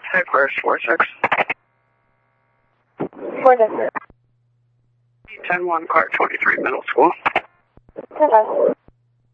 Headquarters 46. 46. 10-1 Clark 23 Middle School. 10-5.